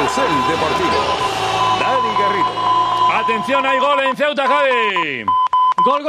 Carrusel Deportivo. Dani Garrido. Atención, hay gol en Ceuta, Javi. Gol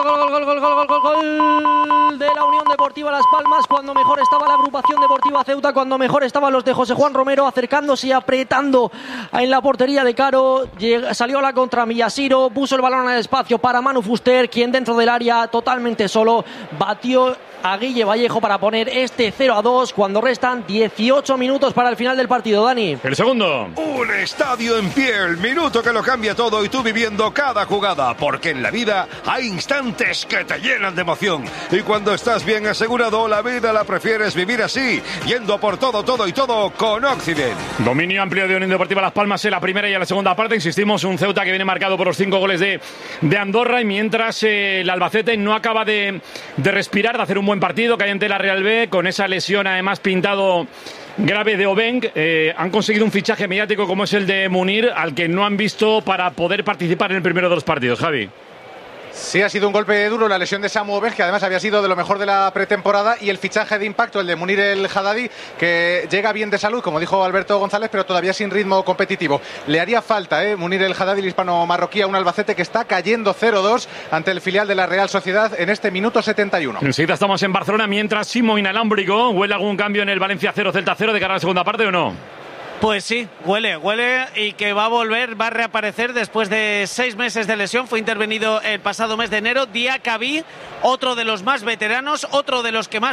de la Unión Deportiva Las Palmas, cuando mejor estaba la agrupación deportiva Ceuta, cuando mejor estaban los de José Juan Romero, acercándose y apretando en la portería de Caro. Salió a la contra Millasiro, puso el balón al espacio para Manu Fuster, quien dentro del área, totalmente solo, batió a Guille Vallejo para poner este 0-2 cuando restan 18 minutos para el final del partido. Dani. El segundo. Un estadio en pie, el minuto que lo cambia todo y tú viviendo cada jugada, porque en la vida hay instantes que te llenan de emoción y cuando estás bien asegurado la vida la prefieres vivir así, yendo por todo y todo con Occident. Dominio amplio de Unión Deportiva Las Palmas en la primera y en la segunda parte. Insistimos, un Ceuta que viene marcado por los 5 goles de Andorra, y mientras el Albacete no acaba de respirar, de hacer un buen partido, cae ante la Real B con esa lesión además pintado grave de Obeng. Han conseguido un fichaje mediático como es el de Munir, al que no han visto para poder participar en el primero de los partidos. Javi. Sí, ha sido un golpe duro la lesión de Samu Obeng, que además había sido de lo mejor de la pretemporada, y el fichaje de impacto, el de Munir el Haddadi, que llega bien de salud, como dijo Alberto González, pero todavía sin ritmo competitivo. Le haría falta, Munir el Haddadi, el hispano-marroquí, a un Albacete que está cayendo 0-2 ante el filial de la Real Sociedad en este minuto 71. Enseguida estamos en Barcelona, mientras Simo inalámbrico. ¿Huele algún cambio en el Valencia 0, Celta 0 de cara a la segunda parte o no? Pues sí, huele y que va a volver, va a reaparecer después de 6 meses de lesión. Fue intervenido el pasado mes de enero. Diacabí, otro de los más veteranos, otro de los que más